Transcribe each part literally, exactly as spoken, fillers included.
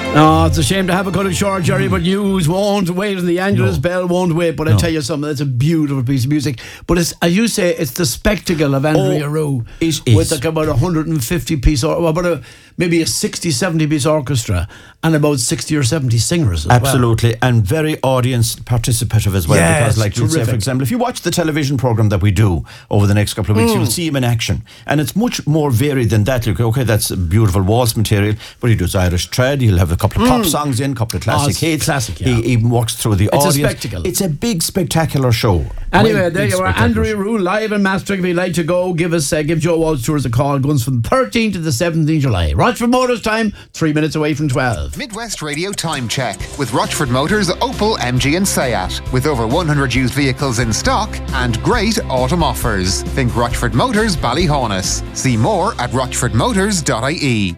Oh, it's a shame to have a cut it short, Jerry, but news won't wait and the Angelus no. Bell won't wait. But no. I tell you something, that's a beautiful piece of music. But it's, as you say, it's the spectacle of Andrea oh, Roux with like about a one hundred fifty piece, or about a maybe a sixty, seventy piece orchestra and about sixty or seventy singers as Absolutely, well. And very audience participative as well. Yes, because, like you say, for example, if you watch the television programme that we do over the next couple of weeks, mm. you'll see him in action. And it's much more varied than that. Okay, that's beautiful waltz material, but he does Irish trad, he'll have a couple of pop mm. songs in, a couple of classic oh, hits. Classic, yeah. He even walks through the it's audience. It's a spectacle. It's a big, spectacular show. Anyway, well, there you are, Andrea Roux, live in Maastricht. If you'd like to go, give us, uh, give Joe Walsh Tours a call. It goes from the thirteenth to the seventeenth of July. Rochford Motors time, three minutes away from twelve. Midwest Radio Time Check with Rochford Motors, Opel, M G and Seat. With over one hundred used vehicles in stock and great autumn offers. Think Rochford Motors, Ballyhonus. See more at rochford motors dot I E.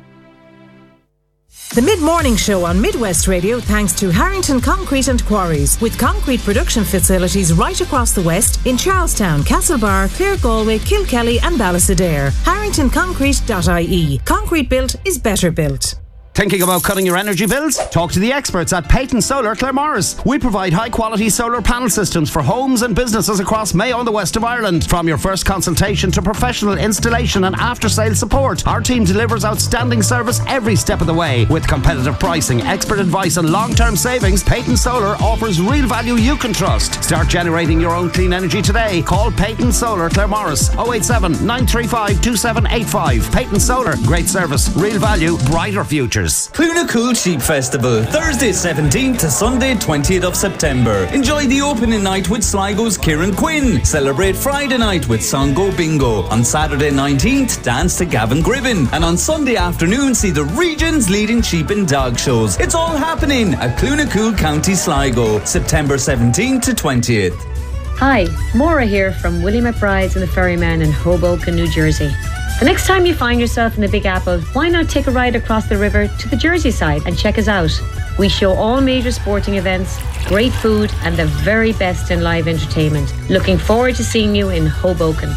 The Mid-Morning Show on Midwest Radio thanks to Harrington Concrete and Quarries, with concrete production facilities right across the west in Charlestown, Castlebar, Clare Galway, Kilkelly and Ballysadare. harrington concrete dot I E. Concrete built is better built. Thinking about cutting your energy bills? Talk to the experts at Peyton Solar Claremorris. We provide high-quality solar panel systems for homes and businesses across Mayo and the west of Ireland. From your first consultation to professional installation and after-sale support, our team delivers outstanding service every step of the way. With competitive pricing, expert advice and long-term savings, Peyton Solar offers real value you can trust. Start generating your own clean energy today. Call Peyton Solar Claremorris oh eight seven, nine three five, two seven eight five. Peyton Solar, great service, real value, brighter futures. Clunacool Sheep Festival, Thursday seventeenth to Sunday twentieth of September. Enjoy the opening night with Sligo's Kieran Quinn. Celebrate Friday night with Songo Bingo. On Saturday nineteenth, dance to Gavin Gribben. And on Sunday afternoon, see the region's leading sheep and dog shows. It's all happening at Clunacool County Sligo, September seventeenth to twentieth. Hi, Maura here from Willie McBride's and the Ferryman in Hoboken, New Jersey. The next time you find yourself in the Big Apple, why not take a ride across the river to the Jersey side and check us out? We show all major sporting events, great food and the very best in live entertainment. Looking forward to seeing you in Hoboken.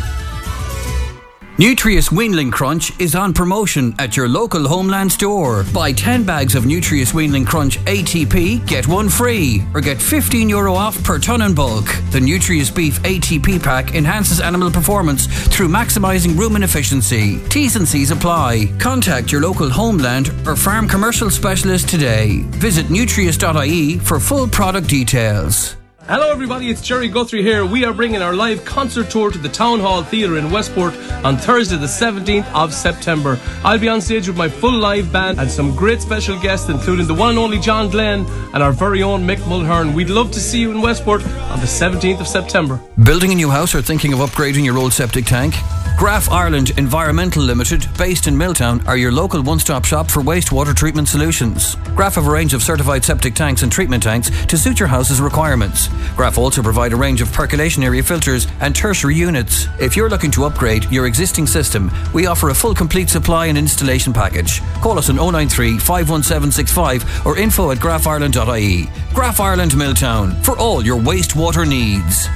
Nutrius Weanling Crunch is on promotion at your local Homeland store. Buy ten bags of Nutrius Weanling Crunch A T P, get one free, or get fifteen euro off per tonne in bulk. The Nutrius Beef A T P pack enhances animal performance through maximising rumen efficiency. T's and C's apply. Contact your local Homeland or farm commercial specialist today. Visit nutrius dot I E for full product details. Hello everybody, it's Jerry Guthrie here. We are bringing our live concert tour to the Town Hall Theatre in Westport on Thursday the seventeenth of September. I'll be on stage with my full live band and some great special guests including the one and only John Glenn and our very own Mick Mulhern. We'd love to see you in Westport on the seventeenth of September. Building a new house or thinking of upgrading your old septic tank? Graf Ireland Environmental Limited, based in Milltown, are your local one-stop shop for wastewater treatment solutions. Graf have a range of certified septic tanks and treatment tanks to suit your house's requirements. Graf also provide a range of percolation area filters and tertiary units. If you're looking to upgrade your existing system, we offer a full complete supply and installation package. Call us on oh nine three, five one seven six five or info at graf ireland dot I E. Graf Ireland Milltown, for all your wastewater needs.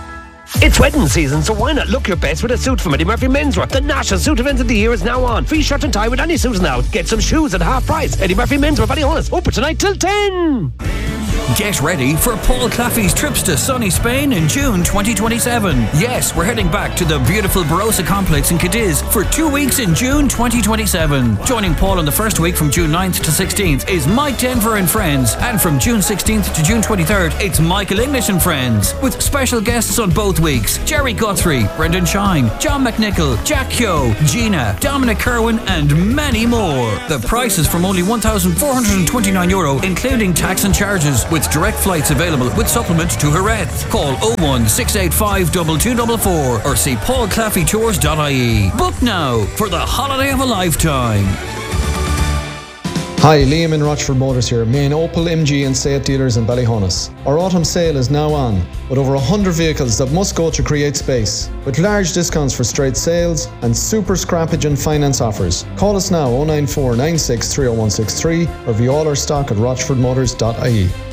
It's wedding season, so why not look your best with a suit from Eddie Murphy Menswear? The national suit event of the year is now on. Free shirt and tie with any suits now. Get some shoes at half price. Eddie Murphy Menswear, Ballyhonus, open tonight till ten. Get ready for Paul Claffey's trips to sunny Spain in June twenty twenty-seven. Yes, we're heading back to the beautiful Barossa complex in Cadiz for two weeks in June twenty twenty-seven. Joining Paul on the first week from June ninth to sixteenth is Mike Denver and Friends, and from June sixteenth to June twenty-third, it's Michael English and Friends, with special guests on both weeks: Jerry Guthrie, Brendan Shine, John McNichol, Jack Kyo, Gina, Dominic Kerwin, and many more. The price is from only one thousand four hundred twenty-nine euro, including tax and charges, with direct flights available with supplement to Jerez. Call oh one, six eight five, two two four four or see paul claffey tours dot I E. Book now for the holiday of a lifetime. Hi, Liam in Rochford Motors here, main Opel, M G and Seat dealers in Ballyhonus. Our autumn sale is now on, with over one hundred vehicles that must go to create space, with large discounts for straight sales and super scrappage and finance offers. Call us now oh nine four, nine six, three oh one six three or view all our stock at rochford motors dot I E.